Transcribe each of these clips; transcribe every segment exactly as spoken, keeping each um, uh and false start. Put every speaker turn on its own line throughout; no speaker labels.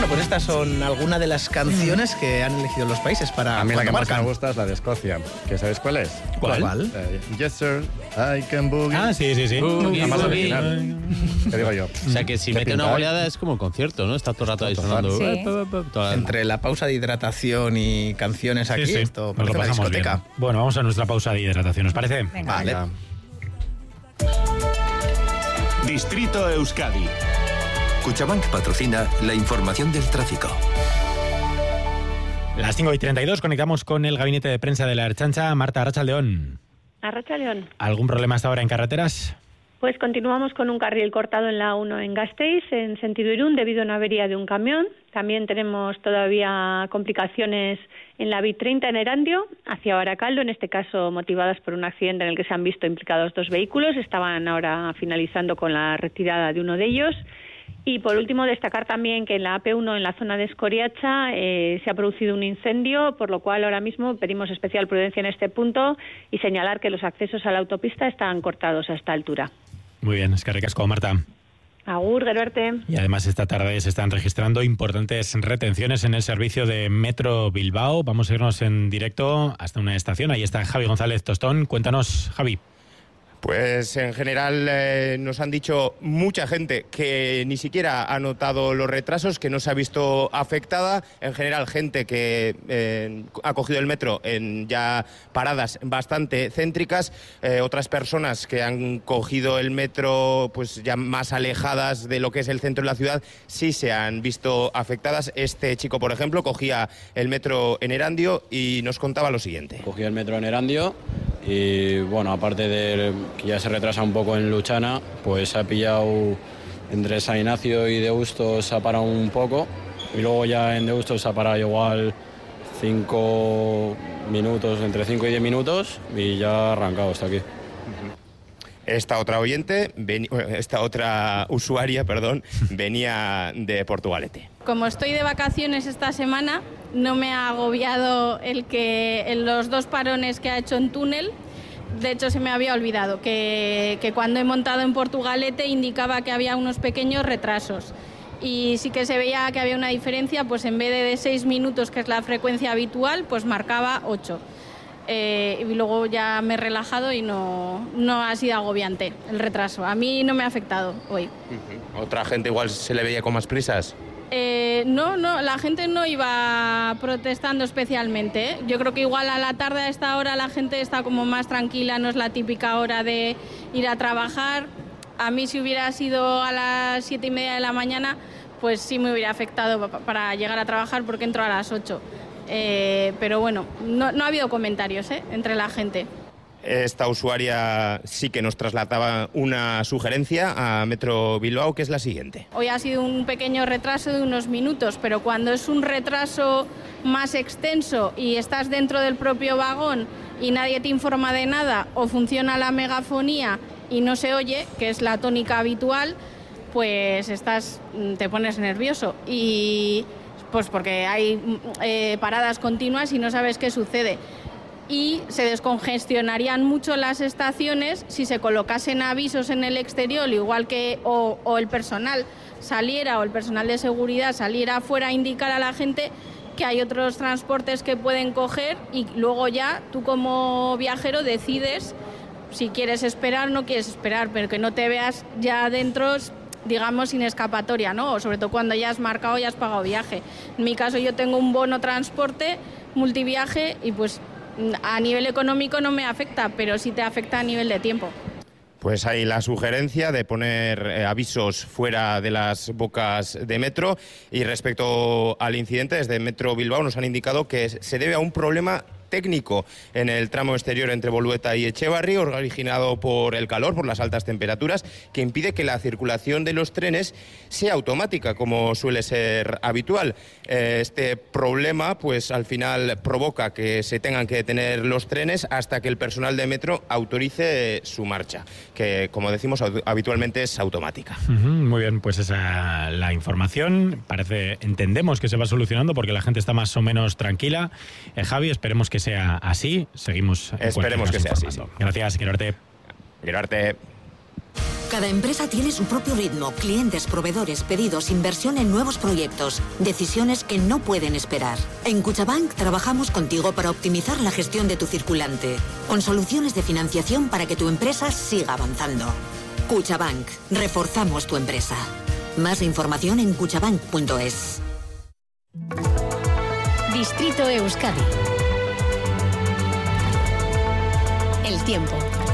pues estas son algunas de las canciones que han elegido los países para...
A mí la que más
marcan.
me gusta es la de Escocia. ¿Que sabes cuál es?
¿Cuál? ¿Cuál?
Eh, yes, sir, I can boogie.
Ah, sí, sí, sí.
Boogie, la más
boogie.
original. ¿Qué digo yo?
O sea que si
¿Qué
mete una
pinta,
goleada es como un concierto, ¿no? Está todo el rato ahí
Total.
sonando.
Sí.
Toda la-
Entre la pausa de hidratación y canciones aquí,
Sí, sí.
esto
Nos
parece
lo
una
pasamos
discoteca.
bien. Bueno, vamos a nuestra pausa de hidratación, ¿os parece?
Venga.
Vale.
Venga.
Distrito Euskadi.
Cuchabank patrocina la información del tráfico.
Las cinco y treinta y dos conectamos con el gabinete de prensa de la Ertzaintza. Marta, Arratsaldeón.
Arratsaldeón.
¿Algún problema hasta ahora en carreteras?
Pues continuamos con un carril cortado en la A uno en Gasteiz, en sentido Irún, debido a una avería de un camión. También tenemos todavía complicaciones en la B treinta en Erandio, hacia Baracaldo, en este caso motivadas por un accidente en el que se han visto implicados dos vehículos. Estaban ahora finalizando con la retirada de uno de ellos. Y por último, destacar también que en la A P uno, en la zona de Escoriacha, eh, se ha producido un incendio, por lo cual ahora mismo pedimos especial prudencia en este punto y señalar que los accesos a la autopista están cortados a esta altura.
Muy bien, es que ricasco, Marta.
Agur, gero arte.
Y además esta tarde se están registrando importantes retenciones en el servicio de Metro Bilbao. Vamos a irnos en directo hasta una estación. Ahí está Javi González Tostón. Cuéntanos, Javi.
Pues en general eh, nos han dicho mucha gente que ni siquiera ha notado los retrasos, que no se ha visto afectada. En general gente que eh, ha cogido el metro en ya paradas bastante céntricas. Eh, otras personas que han cogido el metro pues ya más alejadas de lo que es el centro de la ciudad sí se han visto afectadas. Este chico, por ejemplo, cogía el metro en Erandio y nos contaba lo siguiente.
Cogí el metro en Erandio y bueno, aparte de que ya se retrasa un poco en Luchana, pues se ha pillado entre San Ignacio y Deusto, se ha parado un poco y luego ya en Deusto se ha parado igual cinco minutos, entre cinco y diez minutos y ya ha arrancado hasta aquí.
Esta otra oyente, veni- esta otra usuaria, perdón, venía de Portugalete.
Como estoy de vacaciones esta semana, no me ha agobiado el que en los dos parones que ha hecho en túnel. De hecho, se me había olvidado que, que cuando he montado en Portugalete indicaba que había unos pequeños retrasos. Y sí que se veía que había una diferencia, pues en vez de, de seis minutos, que es la frecuencia habitual, pues marcaba ocho. Eh, y luego ya me he relajado y no, no ha sido agobiante el retraso. A mí no me ha afectado hoy.
Uh-huh. ¿Otra gente igual se le veía con más prisas?
Eh, no, no, la gente no iba protestando especialmente, ¿eh? Yo creo que igual a la tarde a esta hora la gente está como más tranquila, no es la típica hora de ir a trabajar. A mí si hubiera sido a las siete y media de la mañana, pues sí me hubiera afectado para llegar a trabajar porque entro a las ocho. Eh, pero bueno, no, no ha habido comentarios, ¿eh?, entre la gente.
Esta usuaria sí que nos trasladaba una sugerencia a Metro Bilbao, que es la siguiente.
Hoy ha sido un pequeño retraso de unos minutos, pero cuando es un retraso más extenso y estás dentro del propio vagón y nadie te informa de nada o funciona la megafonía y no se oye, que es la tónica habitual, pues estás, te pones nervioso y pues porque hay eh, paradas continuas y no sabes qué sucede. Y se descongestionarían mucho las estaciones si se colocasen avisos en el exterior, igual que o, o el personal saliera o el personal de seguridad saliera afuera a indicar a la gente que hay otros transportes que pueden coger y luego ya tú como viajero decides si quieres esperar o no quieres esperar, pero que no te veas ya dentro, digamos, sin escapatoria, ¿no? O sobre todo cuando ya has marcado y has pagado viaje. En mi caso yo tengo un bono transporte multiviaje y pues a nivel económico no me afecta, pero sí te afecta a nivel de tiempo.
Pues hay la sugerencia de poner eh, avisos fuera de las bocas de metro. Y respecto al incidente, desde Metro Bilbao nos han indicado que se debe a un problema técnico en el tramo exterior entre Bolueta y Etxebarri, originado por el calor, por las altas temperaturas, que impide que la circulación de los trenes sea automática, como suele ser habitual. Este problema, pues al final provoca que se tengan que detener los trenes hasta que el personal de metro autorice su marcha, que, como decimos, habitualmente es automática.
Uh-huh, muy bien, pues esa la información. Parece, entendemos que se va solucionando porque la gente está más o menos tranquila. Eh, Javi, esperemos que sea así. Seguimos.
Esperemos que sea así. Sí.
Gracias, quiero verte.
Quiero verte.
Cada empresa tiene su propio ritmo, clientes, proveedores, pedidos, inversión en nuevos proyectos, decisiones que no pueden esperar. En Cuchabank trabajamos contigo para optimizar la gestión de tu circulante, con soluciones de financiación para que tu empresa siga avanzando. Cuchabank, reforzamos tu empresa. Más información en cuchabank punto es.
Distrito Euskadi. El tiempo.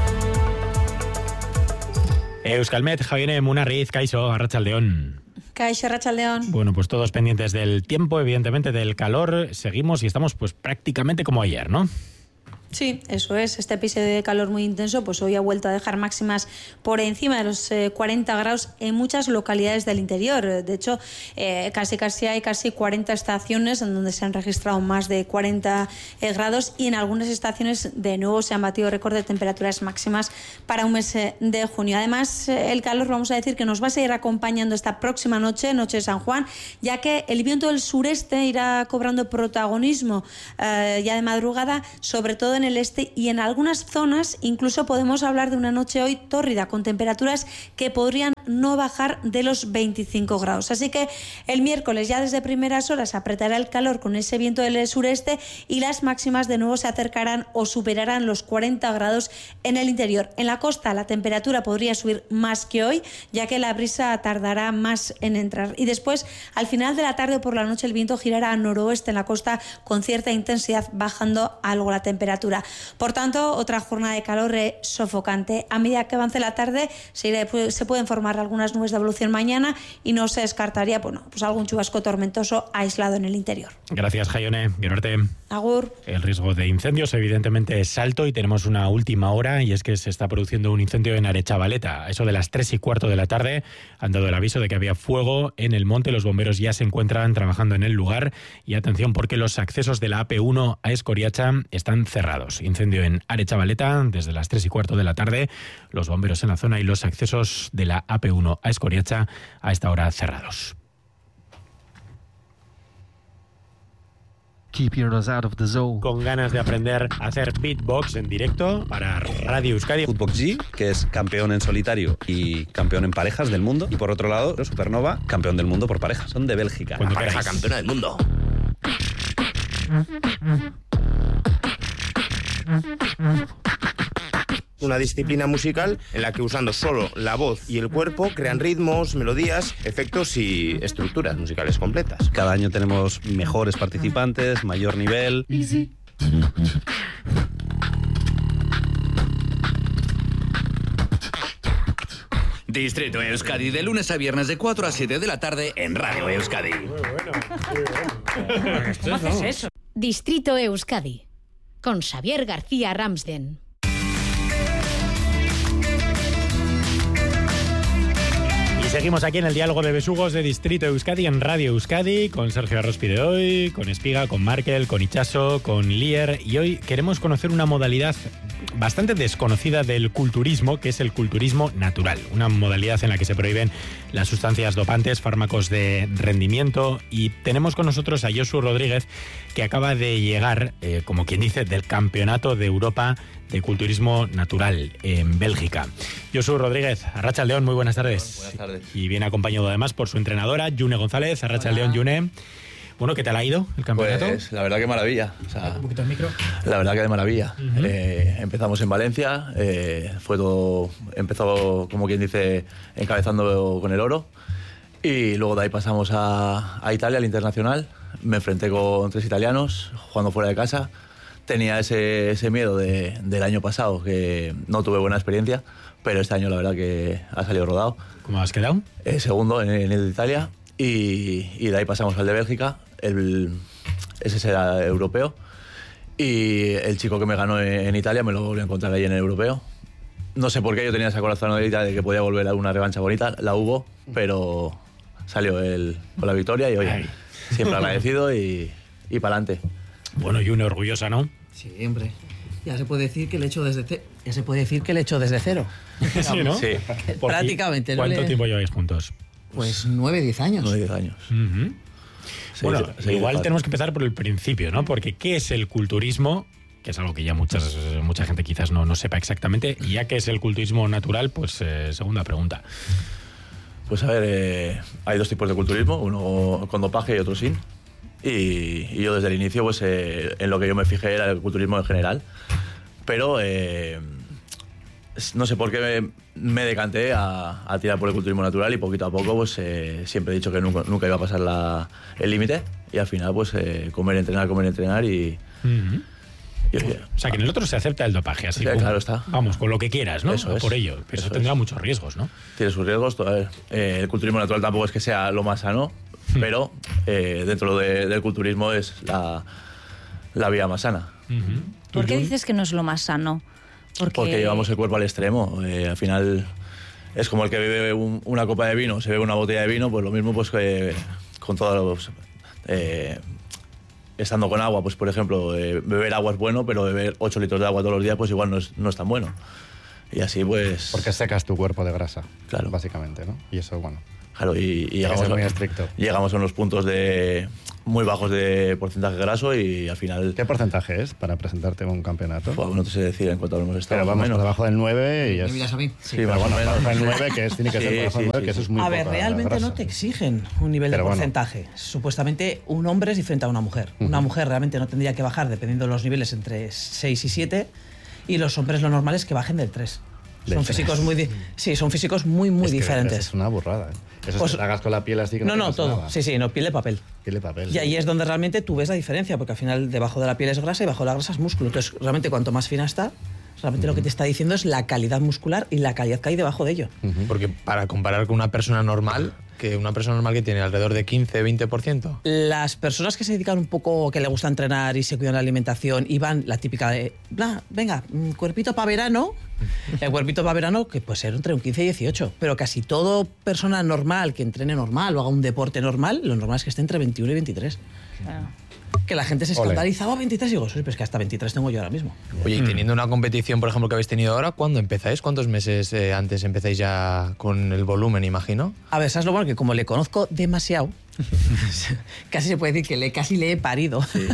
Euskalmet, Javier Munarriz, Kaixo, Arratsaldeon.
Kaixo, Arratsaldeon.
Bueno, pues todos pendientes del tiempo, evidentemente del calor. Seguimos y estamos pues prácticamente como ayer, ¿no?
Sí, eso es. Este episodio de calor muy intenso, pues hoy ha vuelto a dejar máximas por encima de los eh, cuarenta grados en muchas localidades del interior. De hecho, eh, casi casi hay casi cuarenta estaciones en donde se han registrado más de cuarenta eh, grados y en algunas estaciones de nuevo se han batido récord de temperaturas máximas para un mes eh, de junio. Además, eh, el calor, vamos a decir que nos va a seguir acompañando esta próxima noche, noche de San Juan, ya que el viento del sureste irá cobrando protagonismo eh, ya de madrugada, sobre todo en el este y en algunas zonas incluso podemos hablar de una noche hoy tórrida con temperaturas que podrían no bajar de los veinticinco grados. Así que el miércoles ya desde primeras horas apretará el calor con ese viento del sureste y las máximas de nuevo se acercarán o superarán los cuarenta grados en el interior. En la costa la temperatura podría subir más que hoy, ya que la brisa tardará más en entrar. Y después, al final de la tarde o por la noche, el viento girará a noroeste en la costa con cierta intensidad, bajando algo la temperatura. Por tanto, otra jornada de calor sofocante. A medida que avance la tarde, se, irá, se pueden formar algunas nubes de evolución mañana y no se descartaría bueno, pues algún chubasco tormentoso aislado en el interior.
Gracias, Jaione. Guionarte.
Agur.
El riesgo de incendios evidentemente es alto y tenemos una última hora y es que se está produciendo un incendio en Arechavaleta. A eso de las tres y cuarto de la tarde han dado el aviso de que había fuego en el monte. Los bomberos ya se encuentran trabajando en el lugar y atención porque los accesos de la A P uno a Escoriacha están cerrados. Incendio en Arechavaleta desde las tres y cuarto de la tarde. Los bomberos en la zona y los accesos de la A P uno a Escoriacha a esta hora cerrados.
Keep your nose out of the zone.
Con ganas de aprender a hacer beatbox en directo para Radio Euskadi.
Footbox G, que es campeón en solitario y campeón en parejas del mundo. Y por otro lado, Supernova, campeón del mundo por parejas. Son de Bélgica.
La pareja campeona del mundo. Una disciplina musical en la que usando solo la voz y el cuerpo crean ritmos, melodías, efectos y estructuras musicales completas.
Cada año tenemos mejores participantes, mayor nivel.
Easy.
Distrito Euskadi, de lunes a viernes de cuatro a siete de la tarde en Radio Euskadi. Muy bueno, muy
bueno. ¿Cómo haces eso? Distrito Euskadi, con Xavier García Ramsden.
Seguimos aquí en el diálogo de besugos de Distrito Euskadi en Radio Euskadi con Sergio Arrospi de hoy, con Espiga, con Markel, con Itxaso, con Lier y hoy queremos conocer una modalidad bastante desconocida del culturismo, que es el culturismo natural, una modalidad en la que se prohíben las sustancias dopantes, fármacos de rendimiento y tenemos con nosotros a Josu Rodríguez que acaba de llegar, eh, como quien dice, del Campeonato de Europa de Culturismo Natural en Bélgica. Josu Rodríguez, Arratsaldeon, muy buenas tardes.
Buenas tardes.
Y viene acompañado además por su entrenadora, June González. Arratsaldeon, June. Bueno, ¿qué tal ha ido el campeonato?
Pues la verdad que maravilla. O sea,
un poquito el micro.
La verdad que de maravilla.
Uh-huh.
Eh, empezamos en Valencia, eh, fue todo, empezó como quien dice encabezando con el oro y luego de ahí pasamos a, a Italia, al internacional. Me enfrenté con tres italianos jugando fuera de casa. Tenía ese, ese miedo de, del año pasado, que no tuve buena experiencia, pero este año la verdad que ha salido rodado.
¿Cómo has quedado?
Eh, segundo en, en el de Italia y, y de ahí pasamos al de Bélgica. El, ese será europeo. Y el chico que me ganó en, en Italia me lo volví a encontrar ahí en el europeo. No sé por qué yo tenía esa corazonadita de que podía volver a una revancha bonita. La hubo, pero salió él con la victoria y oye, siempre agradecido y, y para adelante.
Bueno, y una orgullosa, ¿no?
Sí, hombre. Ya se puede decir que le he hecho desde ce- ya se puede decir que le he hecho desde cero.
Sí, ¿no?
Sí.
Prácticamente.
¿Cuánto
no le...
tiempo lleváis juntos?
Pues nueve, diez años.
Nueve, diez años.
Uh-huh.
Sí,
bueno,
sí,
igual
sí,
tenemos que empezar por el principio, ¿no? Porque ¿qué es el culturismo? Que es algo que ya muchas, muchas mucha gente quizás no, no sepa exactamente. Y ya que es el culturismo natural, pues eh, segunda pregunta.
Pues a ver, eh, hay dos tipos de culturismo, uno con dopaje y otro sin. Y, y yo desde el inicio, pues eh, en lo que yo me fijé era el culturismo en general. Pero eh, no sé por qué me, me decanté a, a tirar por el culturismo natural y poquito a poco pues eh, siempre he dicho que nunca, nunca iba a pasar la, el límite y al final pues eh, comer, entrenar, comer, entrenar y...
Uh-huh. y oye, o sea, que en el otro se acepta el dopaje, así
sí,
como,
claro está.
Vamos, con lo que quieras, ¿no?
Eso es,
por ello, pero eso, eso tendrá es. muchos riesgos, ¿no?
Tiene sus riesgos. A ver, eh, el culturismo natural tampoco es que sea lo más sano, uh-huh. pero eh, dentro de, del culturismo es la, la vía más sana.
Uh-huh.
¿Por qué dices que no es lo más sano? Porque,
Porque llevamos el cuerpo al extremo. Eh, al final es como el que bebe un, una copa de vino, se bebe una botella de vino, pues lo mismo pues que con todos los... Eh, estando con agua, pues por ejemplo, eh, beber agua es bueno, pero beber ocho litros de agua todos los días, pues igual no es, no es tan bueno. Y así pues...
Porque secas tu cuerpo de grasa,
claro,
básicamente, ¿no? Y eso, bueno...
Claro, y, y llegamos,
es muy estricto.
llegamos a unos puntos de muy bajos de porcentaje graso y al final...
¿Qué porcentaje es para presentarte en un campeonato?
Pues no te sé decir en cuánto hemos estado.
Pero vamos,
menos.
por debajo del nueve y ya...
¿Me miras a mí?
Sí, sí, pero bueno, bajo del nueve, que es, tiene que
sí,
ser por debajo del nueve,
sí,
que eso
sí.
es muy
A ver,
poca
realmente
grasa.
no te exigen un nivel
pero
de
bueno.
porcentaje. Supuestamente un hombre es diferente a una mujer. Uh-huh. Una mujer realmente no tendría que bajar, dependiendo de los niveles, entre seis y siete, y los hombres lo normal es que bajen del tres. Son físicos muy di- sí, son físicos muy muy
es que
diferentes.
Es una burrada. ¿eh? Eso
pues,
es que te hagas con la piel así que
no,
no,
no,
te
todo.
nada.
Sí, sí, no, piel de papel.
Piel de papel.
Y
sí.
ahí es donde realmente tú ves la diferencia, porque al final debajo de la piel es grasa y bajo de la grasa es músculo. Entonces, realmente cuanto más fina está, realmente uh-huh. lo que te está diciendo es la calidad muscular y la calidad que hay debajo de ello.
Uh-huh. Porque para comparar con una persona normal, que una persona normal que tiene alrededor de quince a veinte por ciento.
Las personas que se dedican un poco, que le gusta entrenar y se cuidan la alimentación y van la típica de, bla, venga, cuerpito para verano, el cuerpito para verano que puede ser entre un quince y dieciocho, pero casi todo persona normal que entrene normal o haga un deporte normal, lo normal es que esté entre veintiuno y veintitrés. Claro. Que la gente se escandalizaba a veintitrés y digo, pero es que hasta veintitrés tengo yo ahora mismo.
Oye, y teniendo una competición, por ejemplo, que habéis tenido ahora, ¿cuándo empezáis? ¿Cuántos meses eh, antes empezáis ya con el volumen, imagino?
A ver, ¿sabes lo bueno? Que como le conozco demasiado, casi se puede decir que le, casi le he parido. Sí.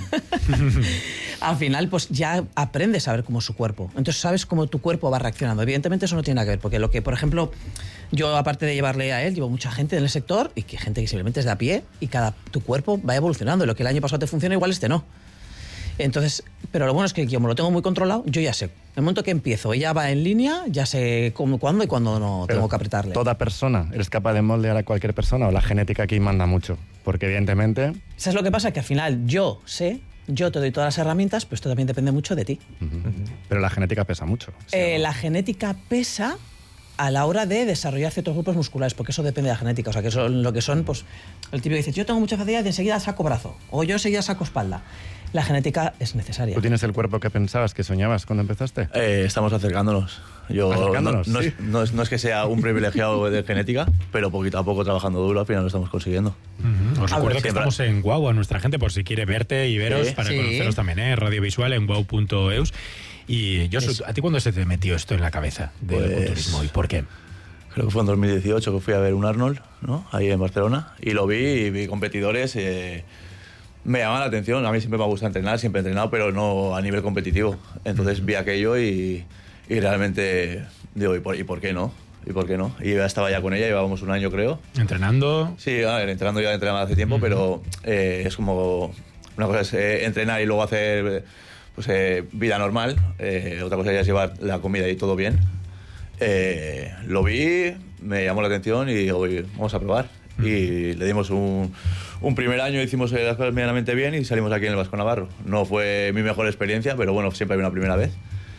Al final, pues ya aprendes a ver cómo es su cuerpo. Entonces sabes cómo tu cuerpo va reaccionando. Evidentemente eso no tiene nada que ver, porque lo que, por ejemplo, yo aparte de llevarle a él, llevo mucha gente en el sector y que gente que simplemente es de a pie y cada tu cuerpo va evolucionando. Lo que el año pasado te funciona, igual este no. Entonces, pero lo bueno es que como lo tengo muy controlado, yo ya sé. El momento que empiezo, ella va en línea, ya sé cómo, cuándo y cuándo no
pero
tengo que apretarle.
¿Toda persona eres capaz de moldear a cualquier persona o la genética aquí manda mucho? Porque evidentemente...
¿Sabes lo que pasa? Que al final yo sé, yo te doy todas las herramientas, pero esto también depende mucho de ti.
Uh-huh. Uh-huh. Pero la genética pesa mucho.
¿Sí? Eh, la genética pesa a la hora de desarrollar ciertos grupos musculares, porque eso depende de la genética. O sea, que son lo que son, pues, el típico dice, yo tengo mucha facilidad y enseguida saco brazo, o yo enseguida saco espalda. La genética es necesaria.
¿Tú tienes el cuerpo que pensabas, que soñabas cuando empezaste?
Eh, estamos acercándonos. Yo,
¿Acercándonos?
No, no,
sí.
es, no, es, no es que sea un privilegiado de genética, pero poquito a poco trabajando duro al final lo estamos consiguiendo.
Uh-huh. Os
A
recuerdo
ver,
que
siempre...
estamos en Guau, a nuestra gente, por si quiere verte y veros,
sí,
para
sí.
conoceros también, ¿eh? Radiovisual en guau punto eus. Y Josu, ¿a ti cuándo se te metió esto en la cabeza del
pues...
culturismo y por qué?
Creo que fue en dos mil dieciocho que fui a ver un Arnold, ¿no? Ahí en Barcelona, y lo vi y vi competidores. Eh, me llamaban la atención. A mí siempre me ha gustado entrenar, siempre he entrenado, pero no a nivel competitivo. Entonces vi aquello y, y realmente digo, ¿y por, ¿y por qué no? ¿Y por qué no? Y ya estaba ya con ella, llevábamos un año, creo.
¿Entrenando?
Sí, a ver, entrenando ya entrenaba hace tiempo, uh-huh. pero eh, es como... Una cosa es eh, entrenar y luego hacer pues, eh, vida normal. Eh, otra cosa ya es llevar la comida y todo bien. Eh, lo vi, me llamó la atención y digo, vamos a probar. Uh-huh. Y le dimos un, un primer año, hicimos las cosas medianamente bien y salimos aquí en el Vasco Navarro. No fue mi mejor experiencia, pero bueno, siempre hay una primera vez.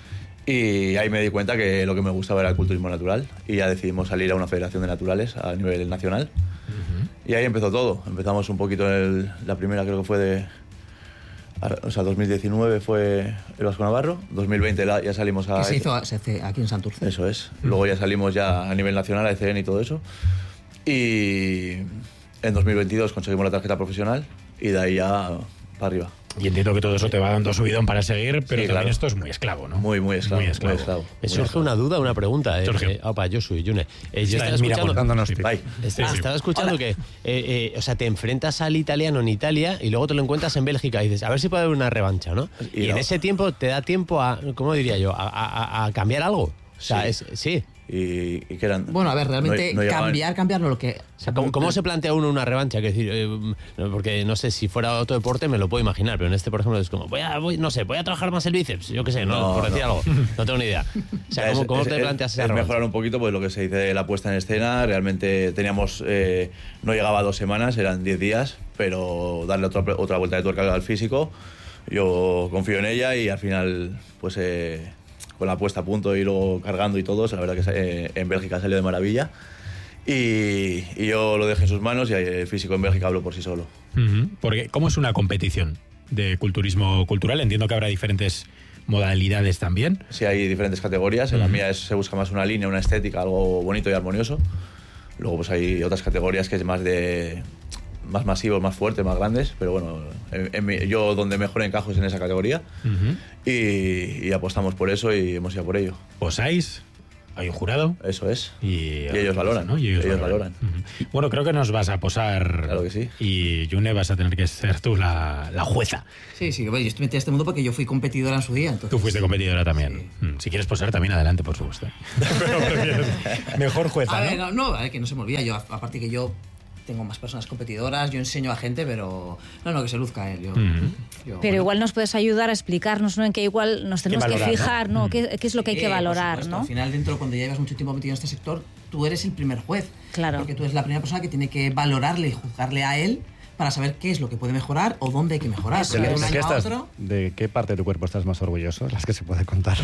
Y ahí me di cuenta que lo que me gustaba era el culturismo natural y ya decidimos salir a una federación de naturales a nivel nacional. Uh-huh. Y ahí empezó todo. Empezamos un poquito, el, la primera creo que fue de... O sea, dos mil diecinueve fue el Vasco Navarro, dos mil veinte ya salimos a...
Que se hizo se hace aquí en Santurce.
Eso es. Uh-huh. Luego ya salimos ya a nivel nacional, a E C N y todo eso. Y en dos mil veintidós conseguimos la tarjeta profesional y de ahí ya para arriba.
Y entiendo que todo eso te va dando subidón para seguir, pero
Sí,
también
claro.
esto es muy esclavo, ¿no?
Muy, muy esclavo.
Muy esclavo.
Muy esclavo.
Me surge una duda, una pregunta. Eh,
Sergio.
eh, opa, yo soy Yune. Eh, yo
Está,
estaba
mira,
escuchando,
dándonos
Sí.
tips.
Ay.
este-
Sí.
estaba escuchando que, eh, eh, o sea, te enfrentas al italiano en Italia y luego te lo encuentras en Bélgica y dices, a ver si puede haber una revancha, ¿no?
Y
Y, en
no.
ese tiempo te da tiempo a, ¿cómo diría yo? A, a- a cambiar algo. O sea,
Sí.
es, sí.
Y, y que eran...
Bueno, a ver, realmente
no- no llegaban-
cambiar, cambiar no lo que...
O sea, ¿cómo, cómo se plantea uno una revancha? Que decir, eh, no, porque no sé, si fuera otro deporte me lo puedo imaginar, pero en este, por ejemplo, es como, voy a, voy, no sé, voy a trabajar más el bíceps, yo qué sé, no,
No,
por decir
no.
algo, no tengo ni idea. O sea,
Ya,
¿cómo,
es-
cómo
es-
te
es-
planteas esa
es
revancha?
mejorar un poquito pues lo que se dice de la puesta en escena. Realmente teníamos, eh, no llegaba a dos semanas, eran diez días, pero darle otra, otra vuelta de tuerca al físico. Yo confío en ella y al final, pues eh, con la puesta a punto y luego cargando y todo, la verdad que eh, en Bélgica salió de maravilla. Y, y yo lo dejé en sus manos y el físico en Bélgica habló por sí solo.
Ujú. Porque, ¿cómo es una competición de culturismo cultural? Entiendo que habrá diferentes modalidades también.
Sí, hay diferentes categorías. En la mía es- se busca más una línea, una estética, algo bonito y armonioso. Luego pues hay otras categorías que es más de más masivos, más fuertes, más grandes. Pero bueno, en- en mi- yo donde mejor encajo es en esa categoría. y, y apostamos por eso y hemos ido por ello.
¿Posáis? ¿Hay un jurado?
Eso es.
Y,
Y ellos valoran,
¿no? Y ellos,
ellos
valoran.
valoran.
Ujú. Bueno, creo que nos vas a posar.
Claro que sí.
Y Yune, vas a tener que ser tú la, la jueza.
Sí, sí, bueno, yo estoy metida en este mundo porque yo fui competidora en su día. Entonces,
Tú fuiste competidora también. Mm, Si quieres posar también, adelante, por supuesto. Pero prefieres mejor jueza,
A
¿no?
ver, no, no, a ver, que no se me olvida. Yo, aparte que yo tengo más personas competidoras, yo enseño a gente, pero no, no, que se luzca él. Yo, yo-
Pero igual nos puedes ayudar a explicarnos, ¿no? En qué igual nos tenemos que,
valorar, ¿no?
fijar, ¿no? ¿Qué, qué es lo que hay
Sí,
que
por
valorar,
supuesto.
¿no?
Al final, dentro, cuando ya llevas mucho tiempo metido en este sector, tú eres el primer juez.
Claro.
Porque tú eres la primera persona que tiene que valorarle y juzgarle a él para saber qué es lo que puede mejorar o dónde hay que mejorar.
¿De,
Porque de un
de
año
qué
a
estás-
otro,
¿De qué parte de tu cuerpo estás más orgulloso? Las que se puede contar.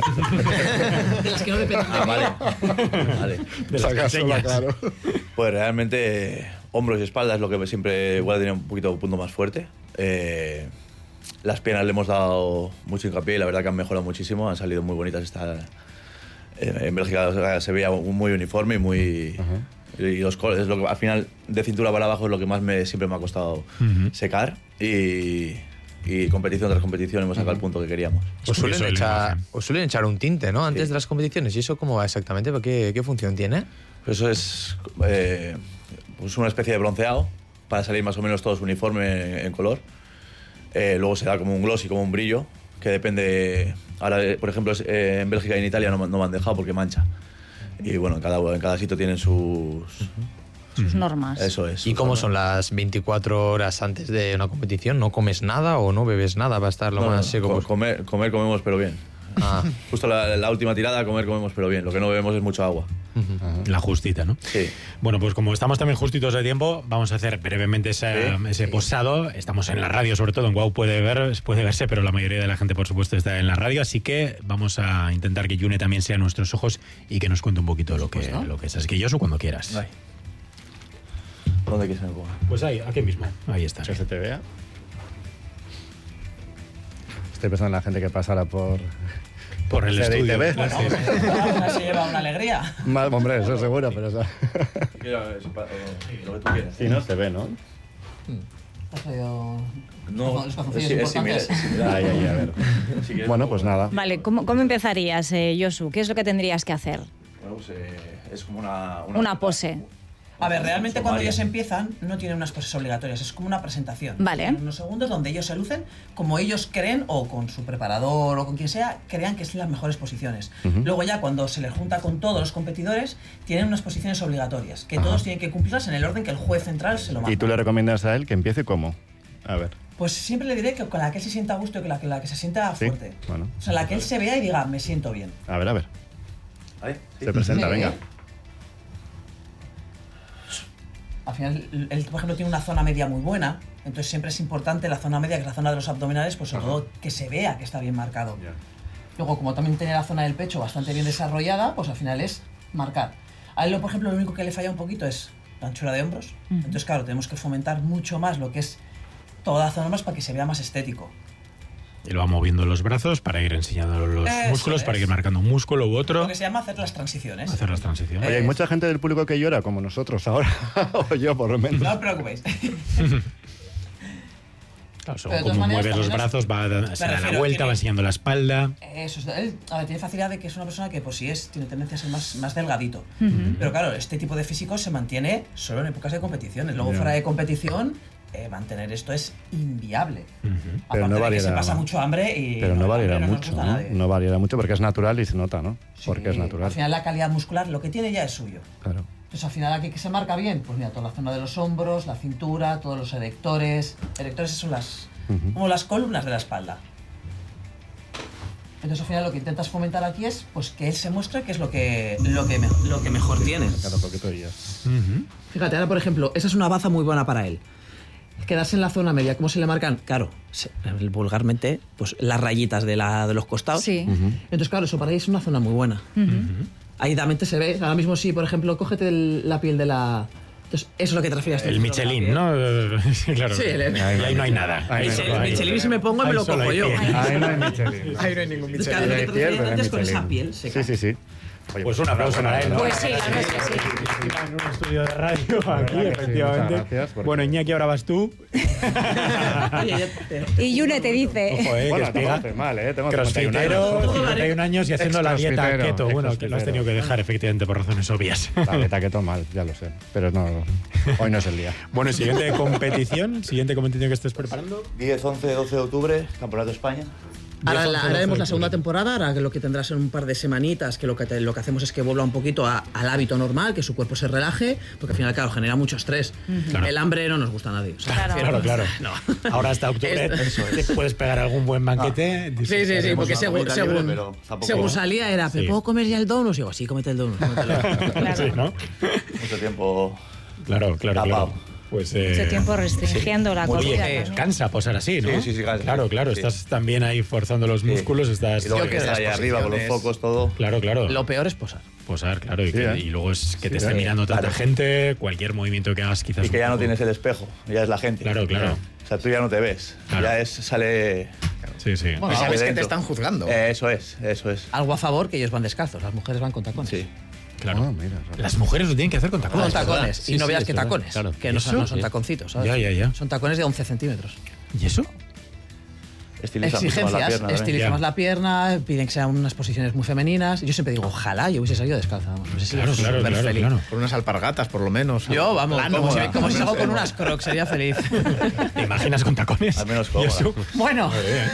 de las que no dependen de
Ah,
mí.
vale. vale.
De las que enseñas. Claro.
Pues realmente eh, hombros y espaldas es lo que siempre igual tenía un poquito un punto más fuerte. Eh, las piernas le hemos dado mucho hincapié y la verdad que han mejorado muchísimo, han salido muy bonitas. Esta, eh, en Bélgica se veía muy uniforme y muy... Y los colores, es lo que, al final de cintura para abajo es lo que más me, siempre me ha costado
Ujú.
secar y, y competición tras competición hemos sacado el punto que queríamos.
Os suelen, echar, os suelen echar un tinte, ¿no? Antes de las competiciones. ¿Y eso cómo va exactamente? ¿Qué, qué función tiene?
Pues eso es eh, pues una especie de bronceado para salir más o menos todos uniforme en, en color. Eh, luego se da como un gloss y como un brillo, que depende... Ahora, eh, por ejemplo, es- eh, en Bélgica y en Italia no, me- no me han dejado porque mancha. Y bueno, en cada, en cada sitio tienen sus...
Sus normas.
Eso es.
¿Y cómo son las veinticuatro horas antes de una competición? ¿No comes nada o no bebes nada? Va a estar lo
No,
más
no,
seco.
co-
posible.
comer, comer comemos pero bien.
Ah.
Justo la, la última tirada, comer comemos pero bien. Lo que no bebemos es mucho agua.
La justita, ¿no?
Sí.
Bueno, pues como estamos también justitos de tiempo, vamos a hacer brevemente ese, ese posado. Estamos en la radio, sobre todo en Guau puede ver, puede verse, pero la mayoría de la gente, por supuesto, está en la radio. Así que vamos a intentar que Yune también sea nuestros ojos y que nos cuente un poquito lo que, lo que es. Así que Yosu, cuando quieras.
Ay. ¿Dónde quieres que me ponga?
Pues ahí, aquí mismo. Ahí estás.
Que se te vea. Estoy pensando en la gente que pasara por...
Por el
C D I
estudio.
T V.
Bueno,
Ahora se lleva una alegría.
Mal, hombre, eso seguro, pero... eso-
Lo que tú quieras.
Sí, no se ve, ¿no?
¿Has traído
No,
los calzoncillos
es, es similar.
importantes?
es similar.
Ay, ay, a ver.
Si quieres,
Bueno, pues nada.
Vale, ¿cómo, cómo empezarías, eh, Yosu? ¿Qué es lo que tendrías que hacer?
Bueno, pues eh, es como una...
Una pose.
A ver, realmente cuando
Somalia.
ellos empiezan no tienen unas poses obligatorias, es como una presentación.
Vale.
Tienen unos segundos donde ellos se lucen como ellos creen o con su preparador o con quien sea, crean que es las mejores posiciones.
Ujú.
Luego ya cuando se les junta con todos los competidores, tienen unas posiciones obligatorias, que
Ajá.
todos tienen que cumplirlas en el orden que el juez central se lo manda.
¿Y tú le recomiendas a él que empiece cómo? A ver.
Pues siempre le diré que con la que él se sienta a gusto y con la que, la que se sienta
¿Sí?
fuerte.
Bueno.
O sea, la que él se vea y diga, me siento bien.
A ver, a ver.
Ahí, sí.
Se presenta,
Sí.
venga.
Al final, él, por ejemplo, tiene una zona media muy buena, entonces siempre es importante la zona media, que es la zona de los abdominales, pues sobre todo que se vea que está bien marcado. Luego, como también tiene la zona del pecho bastante bien desarrollada, pues al final es marcar. A él, por ejemplo, lo único que le falla un poquito es la anchura de hombros.
Ujú.
Entonces, claro, tenemos que fomentar mucho más lo que es toda la zona de hombros para que se vea más estético.
Y lo va moviendo los brazos para ir enseñando los
Eso
músculos,
es.
para ir marcando un músculo u otro.
Lo que se llama hacer las transiciones.
Hacer las transiciones.
Oye, hay mucha gente del público que llora, como nosotros ahora. O yo, por lo menos.
No os preocupéis.
Claro, según cómo mueves los brazos, va a, se da la vuelta, va enseñando la espalda.
Eso, él a ver, tiene facilidad de que es una persona que, pues sí, es, tiene tendencia a ser más, más delgadito. Uh-huh. Pero claro, este tipo de físico se mantiene solo en épocas de competiciones. Luego, yeah. fuera de competición, eh, mantener esto es inviable.
Uh-huh.
Aparte
pero no variará,
de que se pasa mucho hambre y...
Pero no, no variará
no
mucho, ¿no? No variará mucho porque es natural y se nota, ¿no? Sí, porque es natural.
Al final la calidad muscular, lo que tiene ya es suyo.
Claro.
Entonces al final aquí que se marca bien, pues mira, toda la zona de los hombros, la cintura, todos los erectores. Erectores son las, uh-huh. como las columnas de la espalda. Entonces al final lo que intentas fomentar aquí es pues que él se muestre que es lo que, lo que, me, lo que mejor tiene.
Uh-huh.
Fíjate, ahora por ejemplo, esa es una baza muy buena para él. Quedarse en la zona media, ¿cómo se le marcan? Claro, se, vulgarmente, pues las rayitas de, la, de los costados.
Sí.
Uh-huh.
Entonces claro, eso para ahí es una zona muy buena.
Uh-huh.
Ahí realmente se ve, ahora mismo sí, por ejemplo, cógete el, la piel de la... Entonces, eso es lo que te refieres.
El Michelin, ¿no? Sí, claro.
Sí, el,
ahí, ahí no hay nada.
Ahí el hay, Michelin si me pongo me lo cojo yo.
Ahí no hay Michelin.
Ahí no hay ningún Michelin.
Claro, lo que te refieres antes con esa piel seca.
Sí, sí, sí.
Oye, pues un aplauso para él, ¿no?
Pues sí, la verdad es que sí.
En un estudio de radio aquí, efectivamente.
Sí,
bueno, Iñaki, ahora vas tú.
Y Yune te dice...
Ojo, eh,
bueno,
que
no hace mal, ¿eh? Tengo
crossfitero, cincuenta y un años y haciendo la dieta keto. Bueno, que lo has tenido que dejar,
Ah.
efectivamente, por razones obvias.
La dieta keto mal, ya lo sé. Pero no, hoy no es el día.
Bueno, siguiente competición, siguiente competición que estés preparando.
diez, once, doce de octubre, Campeonato de España.
Ahora la, haremos la segunda temporada, ahora que lo que tendrás en un par de semanitas, que lo que, te, lo que hacemos es que vuelva un poquito a, al hábito normal, que su cuerpo se relaje, porque al final, claro, genera mucho estrés. Uh-huh. Claro. El hambre no nos gusta a nadie. O sea,
claro, claro. claro. No. Ahora hasta octubre te puedes pegar algún buen banquete.
Ah. Sí, sí, sí, porque según, según, libre, según salía era, ¿me sí. puedo comer ya el donut? Y digo, sí, cómete el donut.
Claro. Sí, ¿no?
Mucho tiempo.
Claro, claro, claro. Pues, eh,
mucho tiempo restringiendo sí. la comida.
Oye, eh, cansa posar así, ¿no?
Sí, sí, sí, cansa.
Claro, claro, sí. Estás también ahí forzando los músculos, sí. estás...
Y luego que estás ahí arriba con los focos, todo.
Claro, claro.
Lo peor es posar.
Posar, claro, y,
sí,
que,
¿eh?
y luego es que
sí,
te esté
claro.
mirando tanta
claro.
gente, cualquier movimiento que hagas quizás...
Y que ya
poco...
no tienes el espejo, ya es la gente.
Claro, claro.
O sea, tú ya no te ves, claro. ya es, sale...
Sí, sí.
Bueno, y sabes que te están juzgando.
Eh, eso es, eso es.
Algo a favor, que ellos van descalzos, las mujeres van con tacones.
Sí.
Claro.
Ah, mira,
las mujeres lo tienen que hacer con tacones.
Con tacones.
Sí,
y no
sí,
veas que tacones.
Claro.
Que no son, no son taconcitos, ¿sabes?
Ya, ya, ya.
Son tacones de once centímetros.
¿Y eso?
Estiliza
Exigencias,
más la pierna,
estiliza más la pierna, piden que sean unas posiciones muy femeninas. Yo siempre digo, ojalá yo hubiese salido descalza. Vamos, pues
claro, claro, claro,
feliz.
claro.
Con unas alpargatas, por lo menos.
Yo, vamos, plano, como, si, como si salgo con unas crocs, sería feliz.
¿Te imaginas con tacones?
Al menos cómoda.
Bueno.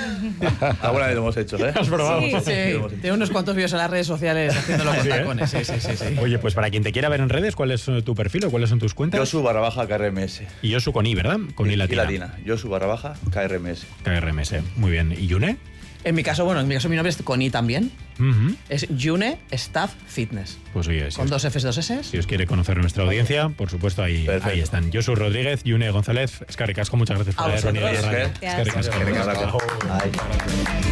Alguna vez lo hemos hecho, ¿eh?
Has probado.
Sí, sí. Tengo unos cuantos vídeos en las redes sociales haciéndolo con tacones. Sí, sí, sí, sí.
Oye, pues para quien te quiera ver en redes, ¿cuál es tu perfil o cuáles son tus cuentas?
Yosu barra baja K R M S.
Y Yosu con I, ¿verdad? Con I latina.
I latina. Yosu barra baja K R M S.
K R M S, muy bien. ¿Y Yune?
En mi caso, bueno, en mi caso mi nombre es con I también.
Uh-huh.
Es Yune Staff Fitness.
Pues oye, si
con
os,
dos Fs, dos S.
Si os quiere conocer nuestra audiencia, por supuesto, ahí, ahí están. Yosu Rodríguez, Yune González, Escarri Casco, muchas gracias por haber venido a la radio.
Escarri Casco.